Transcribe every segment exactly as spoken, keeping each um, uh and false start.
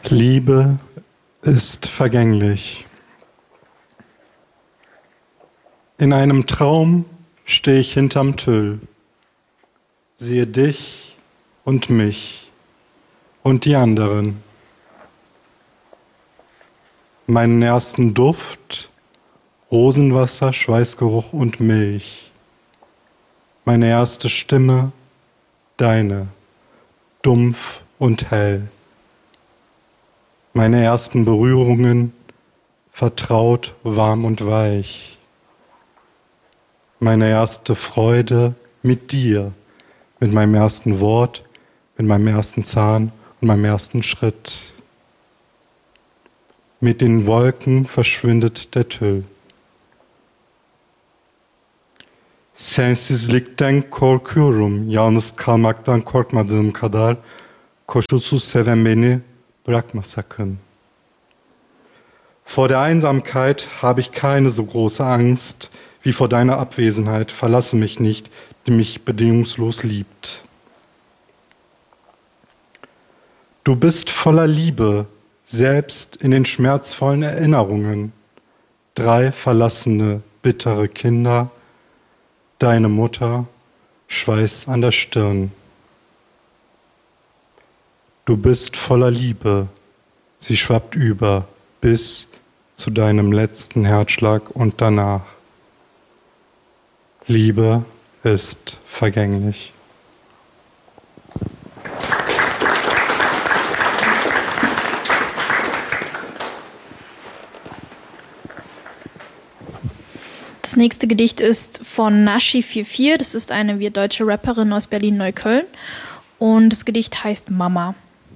Liebe ist vergänglich. In einem Traum stehe ich hinterm Tüll, sehe dich und mich und die anderen. Meinen ersten Duft, Rosenwasser, Schweißgeruch und Milch. Meine erste Stimme, deine, dumpf und hell. Meine ersten Berührungen, vertraut, warm und weich. Meine erste Freude mit dir, mit meinem ersten Wort, mit meinem ersten Zahn und meinem ersten Schritt. Mit den Wolken verschwindet der Tüll. Sensizlikten korkuyorum, yalnız kalmaktan korkmadığım kadar koşulsuz seven beni bırakma sakın. Vor der Einsamkeit habe ich keine so große Angst wie vor deiner Abwesenheit. Verlasse mich nicht, die mich bedingungslos liebt. Du bist voller Liebe, selbst in den schmerzvollen Erinnerungen. Drei verlassene, bittere Kinder, deine Mutter, Schweiß an der Stirn. Du bist voller Liebe, sie schwappt über bis zu deinem letzten Herzschlag und danach. Liebe ist vergänglich. Das nächste Gedicht ist von Nashi vierundvierzig. Das ist eine wir deutsche Rapperin aus Berlin-Neukölln. Und das Gedicht heißt Mama.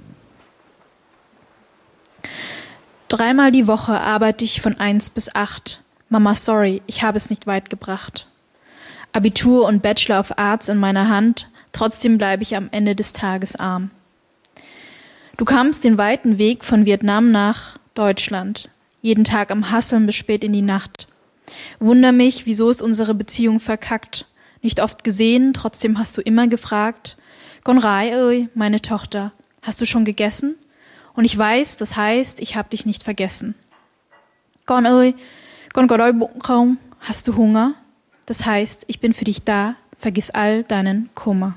Dreimal die Woche arbeite ich von eins bis acht. Mama, sorry, ich habe es nicht weit gebracht. Abitur und Bachelor of Arts in meiner Hand, trotzdem bleibe ich am Ende des Tages arm. Du kamst den weiten Weg von Vietnam nach Deutschland, jeden Tag am Hasseln bis spät in die Nacht. Wunder mich, wieso ist unsere Beziehung verkackt? Nicht oft gesehen, trotzdem hast du immer gefragt. Gonrai, ơi, meine Tochter, hast du schon gegessen? Und ich weiß, das heißt, ich habe dich nicht vergessen. Con ơi, con có đói bụng không? Hast du Hunger? Das heißt, ich bin für dich da, vergiss all deinen Kummer.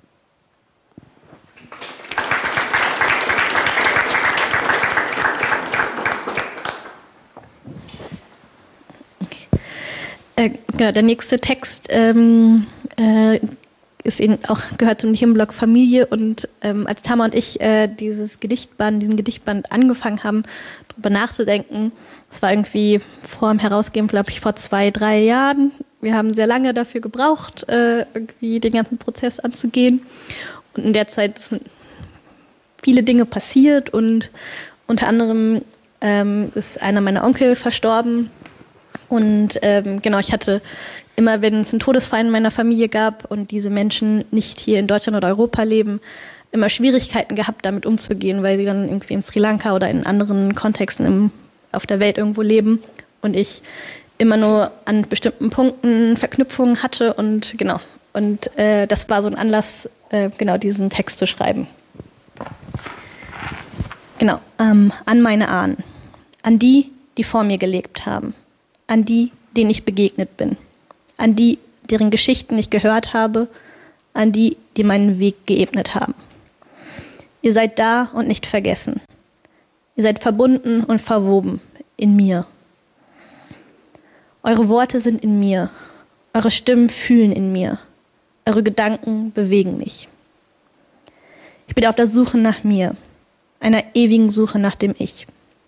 Äh, genau, der nächste Text ähm, äh, ist eben auch, gehört zum Themenblock Familie, und ähm, als Tama und ich äh, dieses Gedichtband, diesen Gedichtband angefangen haben, darüber nachzudenken, das war irgendwie vor dem Herausgeben, glaube ich, vor zwei, drei Jahren. Wir haben sehr lange dafür gebraucht, äh, irgendwie den ganzen Prozess anzugehen, und in der Zeit sind viele Dinge passiert, und unter anderem ähm, ist einer meiner Onkel verstorben. Und ähm, genau, ich hatte immer, wenn es einen Todesfall in meiner Familie gab und diese Menschen nicht hier in Deutschland oder Europa leben, immer Schwierigkeiten gehabt, damit umzugehen, weil sie dann irgendwie in Sri Lanka oder in anderen Kontexten im, auf der Welt irgendwo leben und ich immer nur an bestimmten Punkten Verknüpfungen hatte, und genau, und äh, das war so ein Anlass, äh, genau diesen Text zu schreiben. Genau, ähm, an meine Ahnen, an die, die vor mir gelebt haben. An die, denen ich begegnet bin, an die, deren Geschichten ich gehört habe, an die, die meinen Weg geebnet haben. Ihr seid da und nicht vergessen. Ihr seid verbunden und verwoben in mir. Eure Worte sind in mir, eure Stimmen fühlen in mir, eure Gedanken bewegen mich. Ich bin auf der Suche nach mir, einer ewigen Suche nach dem Ich.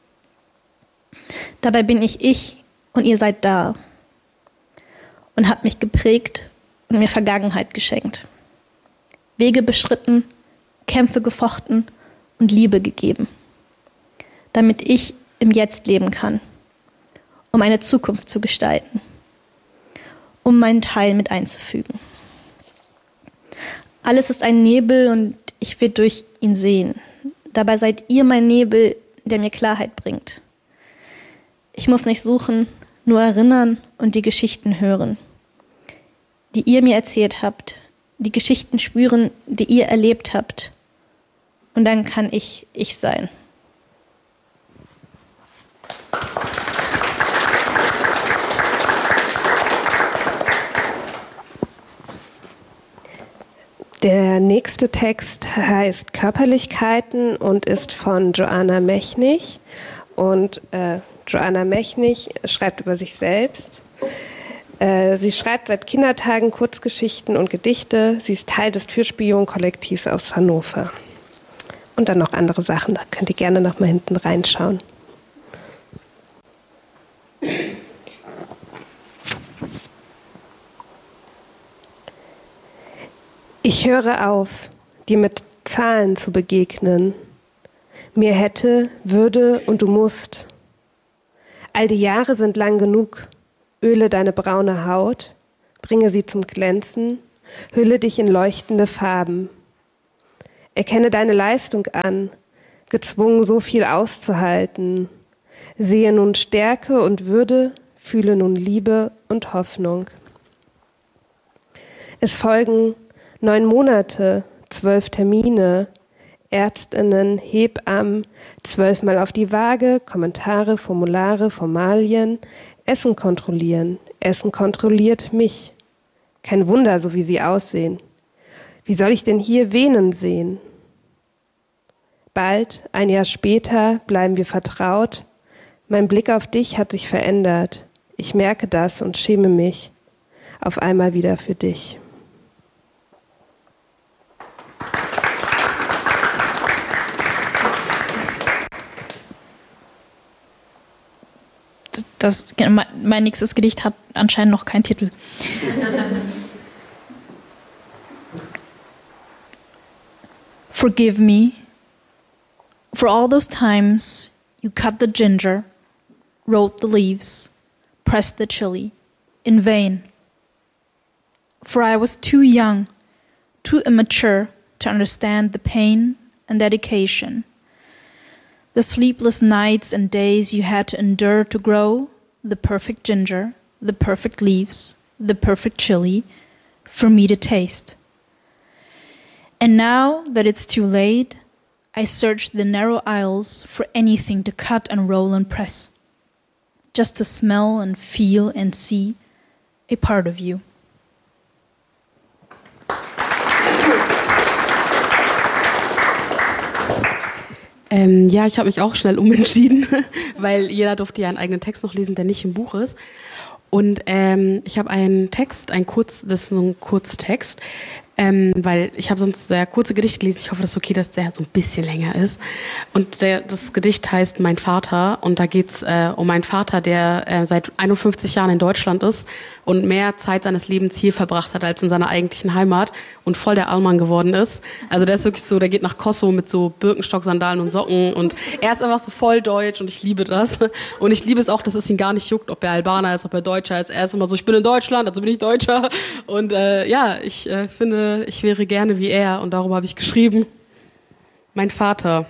Dabei bin ich ich, und ihr seid da und habt mich geprägt und mir Vergangenheit geschenkt. Wege beschritten, Kämpfe gefochten und Liebe gegeben, damit ich im Jetzt leben kann, um eine Zukunft zu gestalten, um meinen Teil mit einzufügen. Alles ist ein Nebel und ich will durch ihn sehen. Dabei seid ihr mein Nebel, der mir Klarheit bringt. Ich muss nicht suchen, nur erinnern und die Geschichten hören, die ihr mir erzählt habt, die Geschichten spüren, die ihr erlebt habt. Und dann kann ich ich sein. nächste Text heißt Körperlichkeiten und ist von Joanna Mechnig. Und äh, Joanna Mechnig schreibt über sich selbst. Äh, sie schreibt seit Kindertagen Kurzgeschichten und Gedichte. Sie ist Teil des Türspion-Kollektivs aus Hannover. Und dann noch andere Sachen, da könnt ihr gerne noch mal hinten reinschauen. Ich höre auf, dir mit Zahlen zu begegnen. Mir hätte, würde und du musst. All die Jahre sind lang genug. Öle deine braune Haut, bringe sie zum Glänzen, hülle dich in leuchtende Farben. Erkenne deine Leistung an, gezwungen so viel auszuhalten. Sehe nun Stärke und Würde, fühle nun Liebe und Hoffnung. Es folgen neun Monate, zwölf Termine, Ärztinnen, Hebammen, zwölfmal auf die Waage, Kommentare, Formulare, Formalien, Essen kontrollieren. Essen kontrolliert mich. Kein Wunder, so wie sie aussehen. Wie soll ich denn hier Venen sehen? Bald, ein Jahr später, bleiben wir vertraut. Mein Blick auf dich hat sich verändert. Ich merke das und schäme mich. Auf einmal wieder für dich. Das, mein nächstes Gedicht hat anscheinend noch keinen Titel. Forgive me for all those times you cut the ginger, wrote the leaves, pressed the chili, in vain. For I was too young, too immature to understand the pain and dedication. The sleepless nights and days you had to endure to grow the perfect ginger, the perfect leaves, the perfect chili for me to taste. And now that it's too late, I search the narrow aisles for anything to cut and roll and press, just to smell and feel and see a part of you. Ähm, ja, ich habe mich auch schnell umentschieden, weil jeder durfte ja einen eigenen Text noch lesen, der nicht im Buch ist. Und ähm, ich habe einen Text, ein Kurz, das ist so ein Kurztext, ähm, weil ich habe sonst sehr kurze Gedichte gelesen. Ich hoffe, das ist okay, dass der so ein bisschen länger ist. Und der, das Gedicht heißt Mein Vater. Und da geht's äh, um meinen Vater, der äh, seit einundfünfzig Jahren in Deutschland ist und mehr Zeit seines Lebens hier verbracht hat als in seiner eigentlichen Heimat und voll der Allmann geworden ist. Also der ist wirklich so, der geht nach Kosovo mit so Birkenstock-Sandalen und Socken und er ist einfach so voll deutsch und ich liebe das. Und ich liebe es auch, dass es ihn gar nicht juckt, ob er Albaner ist, ob er Deutscher ist. Er ist immer so, ich bin in Deutschland, also bin ich Deutscher. Und äh, ja, ich äh, finde, ich wäre gerne wie er und darüber habe ich geschrieben. Mein Vater.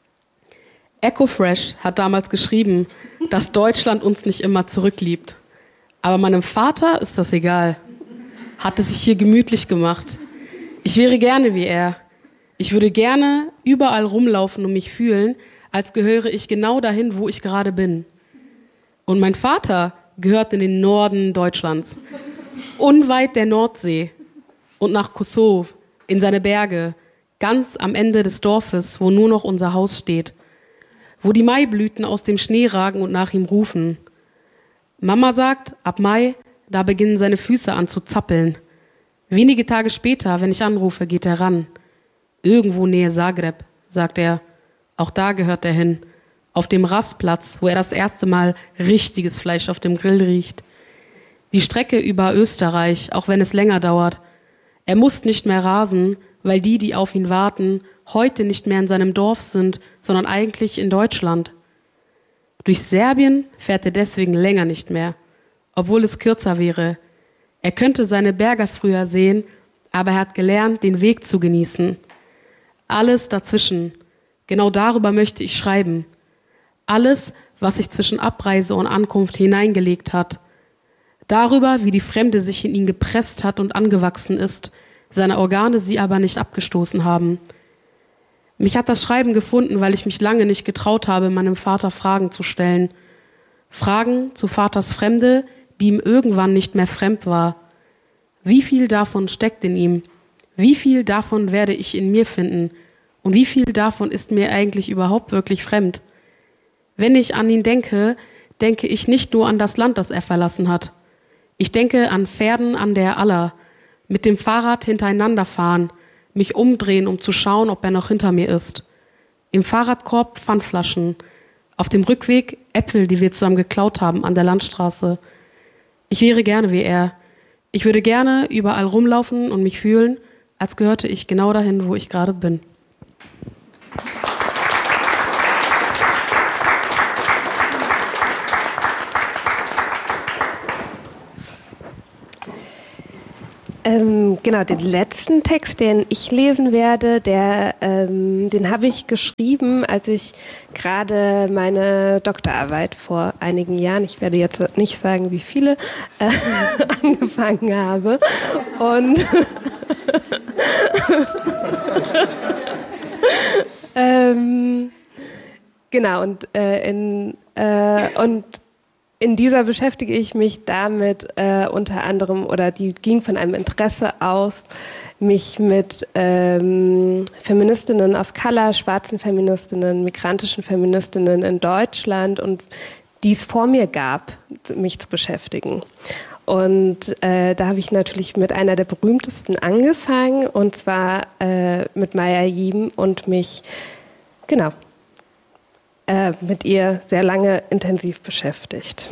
Echo Fresh hat damals geschrieben, dass Deutschland uns nicht immer zurückliebt. Aber meinem Vater ist das egal. Hat es sich hier gemütlich gemacht. Ich wäre gerne wie er. Ich würde gerne überall rumlaufen und mich fühlen, als gehöre ich genau dahin, wo ich gerade bin. Und mein Vater gehört in den Norden Deutschlands, unweit der Nordsee und nach Kosovo, in seine Berge, ganz am Ende des Dorfes, wo nur noch unser Haus steht, wo die Maiblüten aus dem Schnee ragen und nach ihm rufen. Mama sagt, ab Mai, da beginnen seine Füße an zu zappeln. Wenige Tage später, wenn ich anrufe, geht er ran. Irgendwo nähe Zagreb, sagt er. Auch da gehört er hin. Auf dem Rastplatz, wo er das erste Mal richtiges Fleisch auf dem Grill riecht. Die Strecke über Österreich, auch wenn es länger dauert. Er muss nicht mehr rasen, weil die, die auf ihn warten, heute nicht mehr in seinem Dorf sind, sondern eigentlich in Deutschland. Durch Serbien fährt er deswegen länger nicht mehr, obwohl es kürzer wäre. Er könnte seine Berge früher sehen, aber er hat gelernt, den Weg zu genießen. Alles dazwischen, genau darüber möchte ich schreiben. Alles, was sich zwischen Abreise und Ankunft hineingelegt hat. Darüber, wie die Fremde sich in ihn gepresst hat und angewachsen ist, seine Organe sie aber nicht abgestoßen haben. Mich hat das Schreiben gefunden, weil ich mich lange nicht getraut habe, meinem Vater Fragen zu stellen. Fragen zu Vaters Fremde, die ihm irgendwann nicht mehr fremd war. Wie viel davon steckt in ihm? Wie viel davon werde ich in mir finden? Und wie viel davon ist mir eigentlich überhaupt wirklich fremd? Wenn ich an ihn denke, denke ich nicht nur an das Land, das er verlassen hat. Ich denke an Pferden an der Aller, mit dem Fahrrad hintereinander fahren, mich umdrehen, um zu schauen, ob er noch hinter mir ist. Im Fahrradkorb Pfandflaschen, auf dem Rückweg Äpfel, die wir zusammen geklaut haben an der Landstraße. Ich wäre gerne wie er. Ich würde gerne überall rumlaufen und mich fühlen, als gehörte ich genau dahin, wo ich gerade bin. Ähm, genau, den letzten Text, den ich lesen werde, der, ähm, den habe ich geschrieben, als ich gerade meine Doktorarbeit vor einigen Jahren, ich werde jetzt nicht sagen, wie viele, äh, angefangen habe. Und ähm, genau, und, äh, in, äh, und in dieser beschäftige ich mich damit äh, unter anderem, oder die ging von einem Interesse aus, mich mit ähm, Feministinnen of Color, schwarzen Feministinnen, migrantischen Feministinnen in Deutschland und die es vor mir gab, mich zu beschäftigen. Und äh, da habe ich natürlich mit einer der berühmtesten angefangen, und zwar äh, mit Maya Yim, und mich, genau, Äh, mit ihr sehr lange intensiv beschäftigt.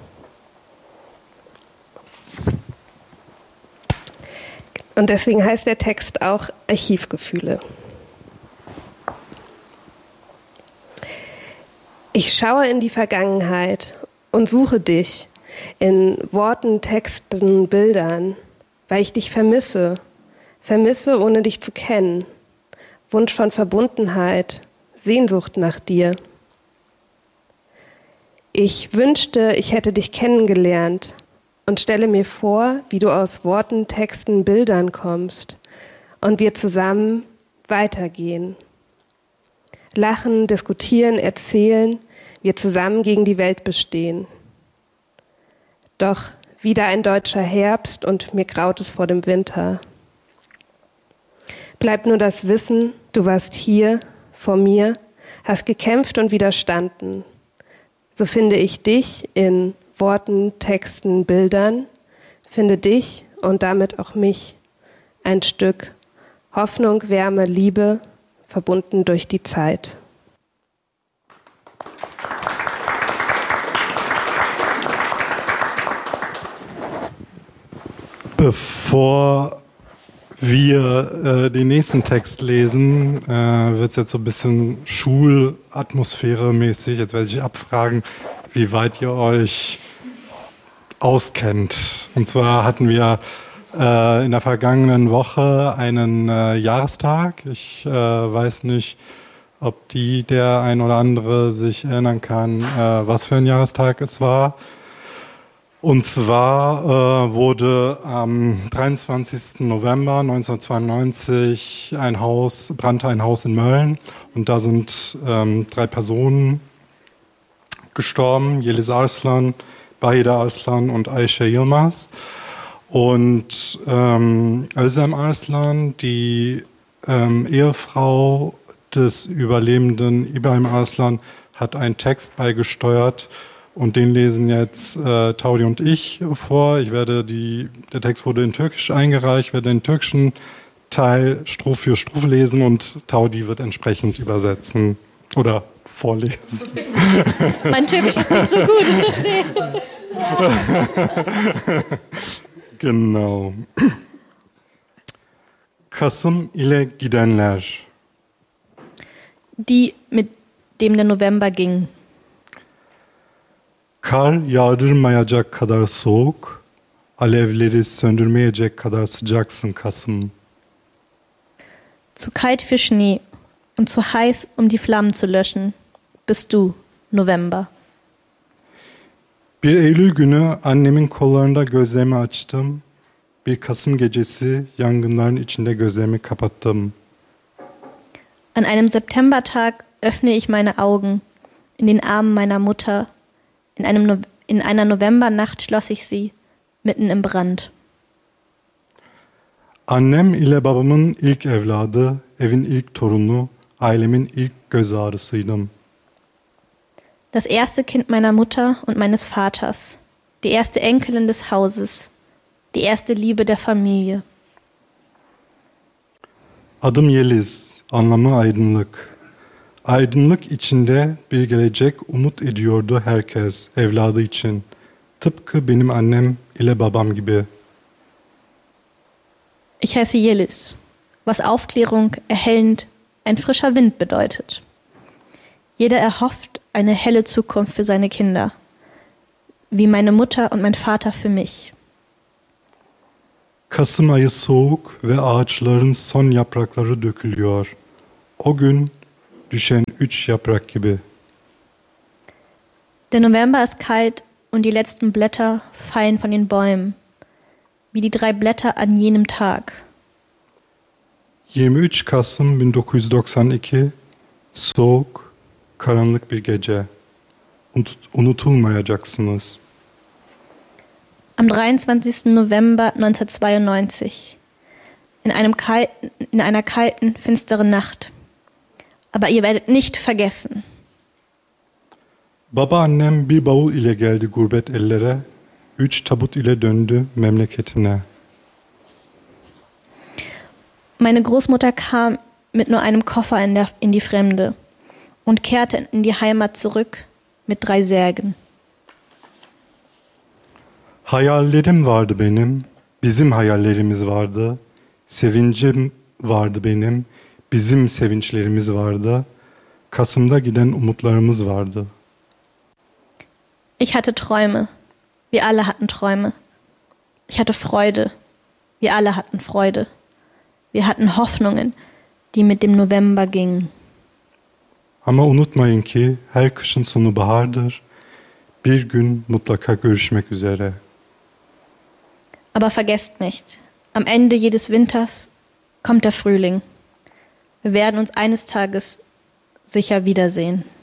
Und deswegen heißt der Text auch Archivgefühle. Ich schaue in die Vergangenheit und suche dich in Worten, Texten, Bildern, weil ich dich vermisse, vermisse, ohne dich zu kennen. Wunsch von Verbundenheit, Sehnsucht nach dir. Ich wünschte, ich hätte dich kennengelernt und stelle mir vor, wie du aus Worten, Texten, Bildern kommst und wir zusammen weitergehen. Lachen, diskutieren, erzählen, wir zusammen gegen die Welt bestehen. Doch wieder ein deutscher Herbst und mir graut es vor dem Winter. Bleibt nur das Wissen, du warst hier, vor mir, hast gekämpft und widerstanden. So finde ich dich in Worten, Texten, Bildern, finde dich und damit auch mich, ein Stück Hoffnung, Wärme, Liebe, verbunden durch die Zeit. Bevor wir äh, den nächsten Text lesen, äh, wird es jetzt so ein bisschen Schulatmosphäre-mäßig. Jetzt werde ich abfragen, wie weit ihr euch auskennt. Und zwar hatten wir äh, in der vergangenen Woche einen äh, Jahrestag. Ich äh, weiß nicht, ob die der ein oder andere sich erinnern kann, äh, was für ein Jahrestag es war. Und zwar äh, wurde am dreiundzwanzigsten November neunzehnhundertzweiundneunzig ein Haus, brannte ein Haus in Mölln, und da sind ähm, drei Personen gestorben: Yeliz Arslan, Bahida Arslan und Ayşe Yilmaz. Und ähm, Özlem Arslan, die ähm, Ehefrau des Überlebenden Ibrahim Arslan, hat einen Text beigesteuert. Und den lesen jetzt äh, Taudi und ich vor. Ich werde die, der Text wurde in Türkisch eingereicht, ich werde den türkischen Teil Strophe für Strophe lesen und Taudi wird entsprechend übersetzen oder vorlesen. Mein Türkisch ist nicht so gut. Genau. Kasım ile gidenler. Die, mit dem der November ging. Kar yağdırmayacak kadar soğuk, alevleri söndürmeyecek kadar sıcaksın Kasım. Zu kalt für Schnee und zu heiß, um die Flammen zu löschen, bist du, November. Bir Eylül günü annemin kollarında gözlerimi açtım. Bir Kasım gecesi yangınların içinde gözlerimi kapattım. An einem Septembertag öffne ich meine Augen in den Armen meiner Mutter. In, einem no- in einer Novembernacht schloss ich sie, mitten im Brand. Annem ile babamın ilk evladı, evin ilk torunu, ailemin ilk göz ağrısıydım. Das erste Kind meiner Mutter und meines Vaters, die erste Enkelin des Hauses, die erste Liebe der Familie. Adım Yeliz, anlamı aydınlık. Aydınlık içinde bir gelecek umut ediyordu herkes, evladı için. Tıpkı benim annem ile babam gibi. Ich heiße Yeliz, was Aufklärung, erhellend, ein frischer Wind bedeutet. Jeder erhofft eine helle Zukunft für seine Kinder, wie meine Mutter und mein Vater für mich. Kasım ayı soğuk ve ağaçların son yaprakları dökülüyor. O gün düşen üç yaprak gibi. Der November ist kalt und die letzten Blätter fallen von den Bäumen, wie die drei Blätter an jenem Tag. yirmi üç Kasım bin dokuz yüz doksan iki, soğuk, karanlık bir gece. Unut- unutulmayacaksınız. Am dreiundzwanzigsten November neunzehnhundertzweiundneunzig. In einem kalten, in einer kalten, finsteren Nacht. Aber ihr werdet nicht vergessen. Babaannem bir bavul ile geldi gurbet ellere, üç tabut ile döndü memleketine. Meine Großmutter kam mit nur einem Koffer in, der, in die Fremde und kehrte in die Heimat zurück mit drei Särgen. Hayallerim vardı benim, bizim hayallerimiz vardı. Sevincim vardı benim, bizim sevinçlerimiz vardı. Kasım'da giden umutlarımız vardı. Ich hatte Träume. Wir alle hatten Träume. Ich hatte Freude. Wir alle hatten Freude. Wir hatten Hoffnungen, die mit dem November gingen. Ama unutmayın ki her kışın sonu bahardır. Bir gün mutlaka görüşmek üzere. Aber vergesst nicht, am Ende jedes Winters kommt der Frühling. Wir werden uns eines Tages sicher wiedersehen.